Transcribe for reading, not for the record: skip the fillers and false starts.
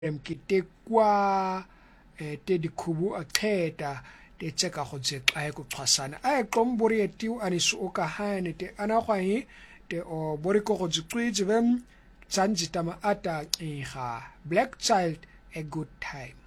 ke kwa te dikhubu a qheta te tseka go tseqa go xhasana a qombori etiu anisu o ka hane te ana khwahi te o bori ko go tsitswe bem tsanjitama ata iga black child a good time.